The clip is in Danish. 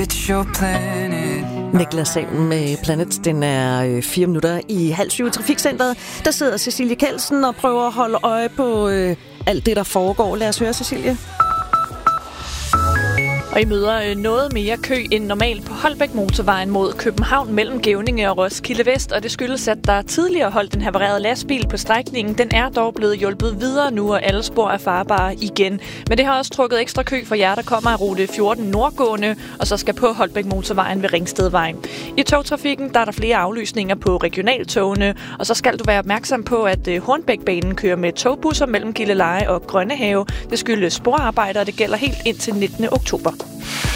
Niklas Sagen med Planet. Den er 4 minutter i 6:30 i Trafikcenteret. Der sidder Cecilie Kelsen og prøver at holde øje på alt det, der foregår. Lad os høre, Cecilie. Og I møder noget mere kø end normalt på Holbæk Motorvejen mod København mellem Gevninge og Roskilde Vest, og det skyldes, at der tidligere holdt den havarerede lastbil på strækningen. Den er dog blevet hjulpet videre nu, og alle spor er farbare igen. Men det har også trukket ekstra kø for jer, der kommer af rute 14 nordgående, og så skal på Holbæk Motorvejen ved Ringstedvejen. I togtrafikken der er der flere aflysninger på regionaltogene, og så skal du være opmærksom på, at Hornbækbanen kører med togbusser mellem Gilleleje og Grønnehave. Det skyldes sporarbejder, og det gælder helt indtil 19. oktober.